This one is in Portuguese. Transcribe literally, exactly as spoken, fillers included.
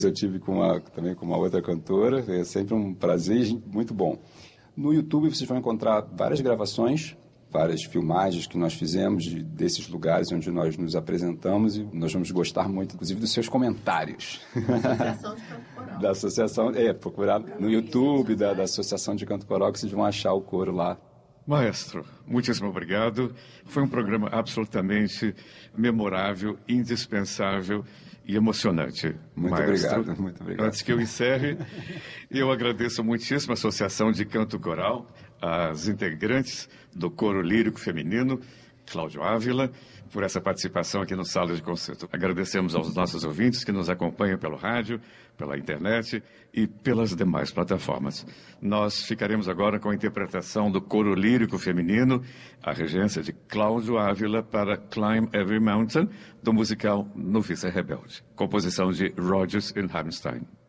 Eu tive com uma, também com uma outra cantora, é sempre um prazer muito bom. No YouTube vocês vão encontrar várias gravações, várias filmagens que nós fizemos de, desses lugares onde nós nos apresentamos e nós vamos gostar muito, inclusive, dos seus comentários. Associação de Canto Coral. Da associação, é, procurar no YouTube da, da Associação de Canto Coral que vocês vão achar o coro lá. Maestro, muitíssimo obrigado. Foi um programa absolutamente memorável, indispensável e emocionante. Muito Maestro, obrigado, muito obrigado. Antes que eu encerre, eu agradeço muitíssimo a Associação de Canto Coral, as integrantes do Coro Lírico Feminino, Cláudio Ávila, por essa participação aqui no Sala de Concerto. Agradecemos aos nossos ouvintes que nos acompanham pelo rádio, pela internet e pelas demais plataformas. Nós ficaremos agora com a interpretação do Coro Lírico Feminino, a regência de Cláudio Ávila para Climb Every Mountain, do musical Noviça Rebelde, composição de Rodgers e Hammerstein.